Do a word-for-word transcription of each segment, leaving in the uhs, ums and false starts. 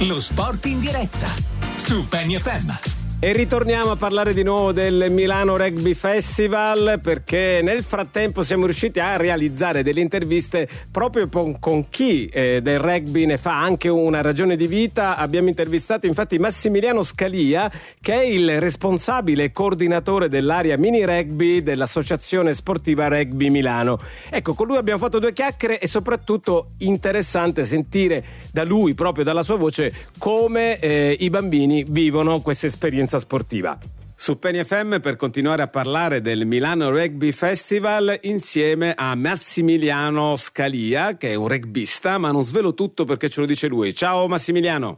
Lo sport in diretta su Penny F M. E ritorniamo a parlare di nuovo del Milano Rugby Festival, perché nel frattempo siamo riusciti a realizzare delle interviste proprio con chi eh, del rugby ne fa anche una ragione di vita. Abbiamo intervistato infatti Massimiliano Scalia, che è il responsabile e coordinatore dell'area mini rugby dell'Associazione Sportiva Rugby Milano. Ecco, con lui abbiamo fatto due chiacchiere e soprattutto interessante sentire da lui, proprio dalla sua voce, come eh, i bambini vivono questa esperienza sportiva. Su Penny F M per continuare a parlare del Milano Rugby Festival insieme a Massimiliano Scalia, che è un rugbista, ma non svelo tutto perché ce lo dice lui. Ciao Massimiliano.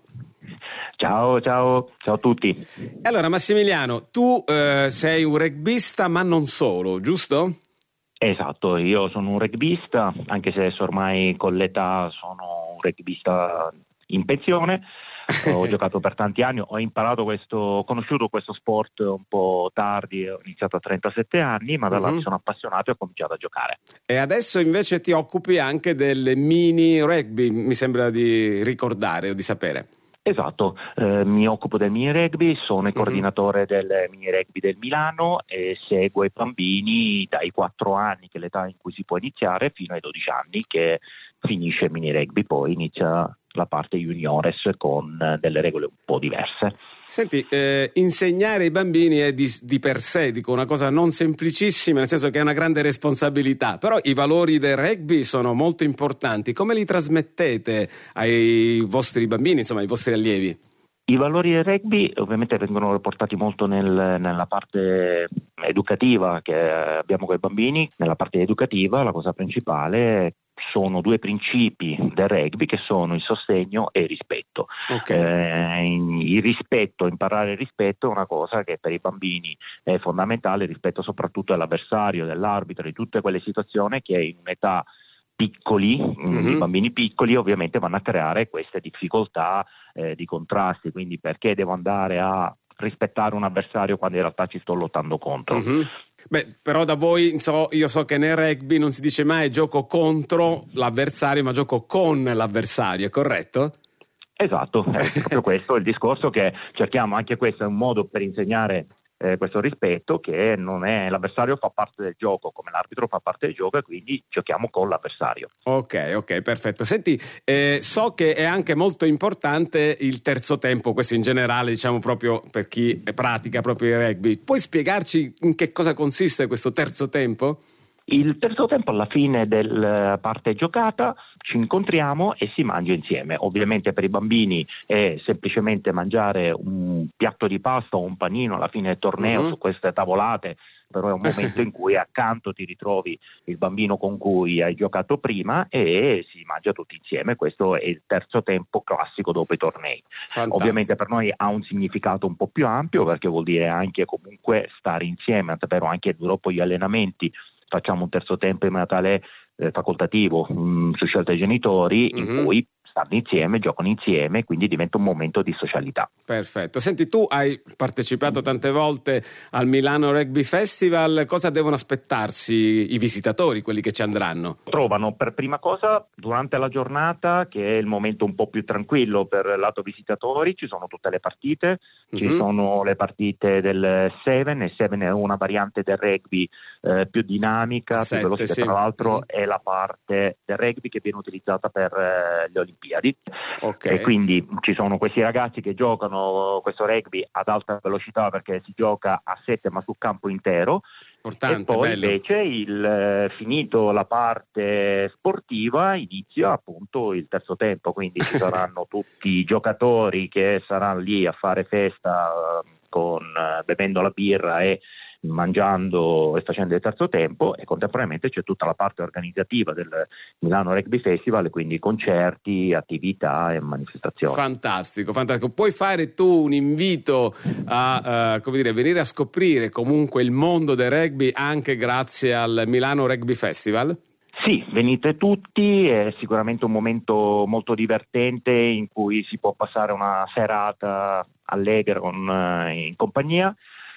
Ciao, ciao, ciao a tutti. Allora Massimiliano, tu eh, sei un rugbista ma non solo, giusto? Esatto, io sono un rugbista, anche se adesso ormai con l'età sono un rugbista in pensione. Ho giocato per tanti anni, ho imparato questo, ho conosciuto questo sport un po' tardi, ho iniziato a trentasette anni, ma da là Mm-hmm. mi sono appassionato e ho cominciato a giocare. E adesso invece ti occupi anche del mini rugby, mi sembra di ricordare o di sapere. Esatto, eh, mi occupo del mini rugby, sono il coordinatore del mini rugby del Milano e seguo i bambini dai quattro anni, che è l'età in cui si può iniziare, fino ai dodici anni che finisce il mini rugby, poi inizia la parte juniores con delle regole un po' diverse. Senti, eh, insegnare ai bambini è di, di per sé, dico, una cosa non semplicissima, nel senso che è una grande responsabilità, però i valori del rugby sono molto importanti. Come li trasmettete ai vostri bambini, insomma, ai vostri allievi? I valori del rugby ovviamente vengono portati molto nel, nella parte educativa che abbiamo con i bambini. Nella parte educativa la cosa principale sono due principi del rugby, che sono il sostegno e il rispetto. Okay. Eh, il rispetto, imparare il rispetto è una cosa che per i bambini è fondamentale, il rispetto soprattutto dell'avversario, dell'arbitro, di tutte quelle situazioni che in un'età piccoli, mm-hmm. i bambini piccoli ovviamente vanno a creare queste difficoltà eh, di contrasti, quindi perché devo andare a rispettare un avversario quando in realtà ci sto lottando contro? Mm-hmm. Beh, però da voi, so, io so che nel rugby non si dice mai gioco contro l'avversario, ma gioco con l'avversario, è corretto? Esatto, è proprio questo il discorso, che cerchiamo, anche questo è un modo per insegnare eh, questo rispetto, che non è, l'avversario fa parte del gioco come l'arbitro fa parte del gioco, e quindi giochiamo con l'avversario. Ok, ok, perfetto. Senti, eh, so che è anche molto importante il terzo tempo, questo in generale, diciamo proprio per chi pratica proprio il rugby. Puoi spiegarci in che cosa consiste questo terzo tempo? Il terzo tempo, alla fine della parte giocata, ci incontriamo e si mangia insieme. Ovviamente per i bambini è semplicemente mangiare un piatto di pasta o un panino alla fine del torneo, uh-huh. su queste tavolate, però è un momento in cui accanto ti ritrovi il bambino con cui hai giocato prima e si mangia tutti insieme. Questo è il terzo tempo classico dopo i tornei. Fantastico. Ovviamente per noi ha un significato un po' più ampio, perché vuol dire anche comunque stare insieme, però anche dopo gli allenamenti facciamo un terzo tempo in modo tale eh, facoltativo mh, su scelta dei genitori, mm-hmm. in cui stanno insieme, giocano insieme, quindi diventa un momento di socialità. Perfetto. Senti, tu hai partecipato tante volte al Milano Rugby Festival, cosa devono aspettarsi i visitatori, quelli che ci andranno? Trovano per prima cosa durante la giornata, che è il momento un po' più tranquillo per il lato visitatori, ci sono tutte le partite, mm-hmm. ci sono le partite del Seven, e Seven è una variante del rugby eh, più dinamica, Sette, più veloce, sì. tra l'altro mm-hmm. è la parte del rugby che viene utilizzata per eh, le Olimpiadi. Okay. E quindi ci sono questi ragazzi che giocano questo rugby ad alta velocità, perché si gioca a sette ma su campo intero. Importante, e poi bello. invece il finito la parte sportiva inizia appunto il terzo tempo, quindi ci saranno tutti i giocatori che saranno lì a fare festa con bevendo la birra e mangiando e facendo il terzo tempo, e contemporaneamente c'è tutta la parte organizzativa del Milano Rugby Festival, quindi concerti, attività e manifestazioni. Fantastico, fantastico. Puoi fare tu un invito a uh, come dire, venire a scoprire comunque il mondo del rugby anche grazie al Milano Rugby Festival? Sì, venite tutti, è sicuramente un momento molto divertente in cui si può passare una serata allegra con, in compagnia.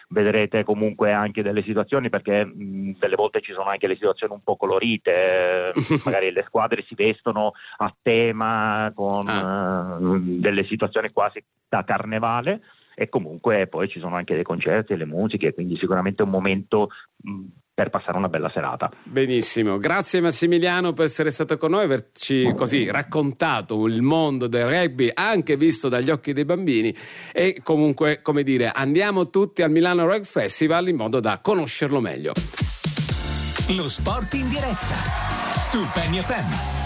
vedrete comunque anche delle situazioni, perché mh, delle volte ci sono anche le situazioni un po' colorite, eh, magari le squadre si vestono a tema con ah. uh, delle situazioni quasi da carnevale, e comunque poi ci sono anche dei concerti e le musiche, quindi sicuramente un momento mh, per passare una bella serata. Benissimo, grazie Massimiliano per essere stato con noi, averci così raccontato il mondo del rugby anche visto dagli occhi dei bambini, e comunque, come dire, andiamo tutti al Milano Rugby Festival in modo da conoscerlo meglio. Lo sport in diretta su Penny F M.